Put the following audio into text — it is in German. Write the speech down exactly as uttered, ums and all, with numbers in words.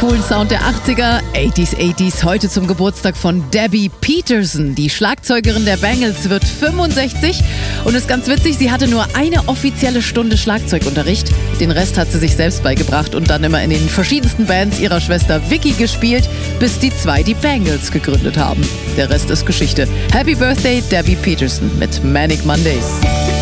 coolen Sound der achtziger, achtziger, achtziger. Heute zum Geburtstag von Debbie Peterson. Die Schlagzeugerin der Bangles wird fünfundsechzig und ist ganz witzig, sie hatte nur eine offizielle Stunde Schlagzeugunterricht. Den Rest hat sie sich selbst beigebracht und dann immer in den verschiedensten Bands ihrer Schwester Vicky gespielt, bis die zwei die Bangles gegründet haben. Der Rest ist Geschichte. Happy Birthday, Debbie Peterson mit Manic Mondays.